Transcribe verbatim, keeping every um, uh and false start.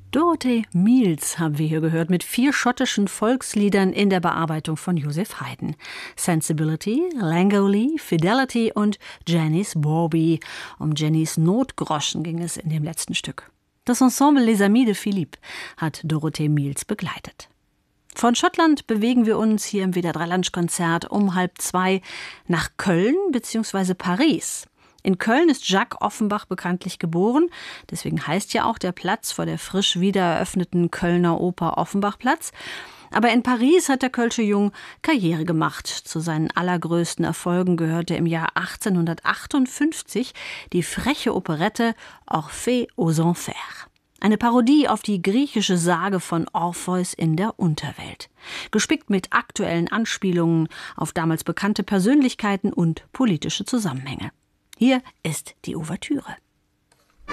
Dorothee Miels haben wir hier gehört mit vier schottischen Volksliedern in der Bearbeitung von Joseph Haydn. Sensibility, Langolier, Fidelity und Jenny's Bawbee. Um Jennys Notgroschen ging es in dem letzten Stück. Das Ensemble Les Amis de Philippe hat Dorothee Miels begleitet. Von Schottland bewegen wir uns hier im W D R drei Lunch-Konzert um halb zwei nach Köln bzw. Paris. In Köln ist Jacques Offenbach bekanntlich geboren. Deswegen heißt ja auch der Platz vor der frisch wieder eröffneten Kölner Oper Offenbachplatz. Aber in Paris hat der Kölsche Jung Karriere gemacht. Zu seinen allergrößten Erfolgen gehörte im Jahr achtzehnhundertachtundfünfzig die freche Operette Orphée aux Enfers. Eine Parodie auf die griechische Sage von Orpheus in der Unterwelt. Gespickt mit aktuellen Anspielungen auf damals bekannte Persönlichkeiten und politische Zusammenhänge. Hier ist die Ouvertüre.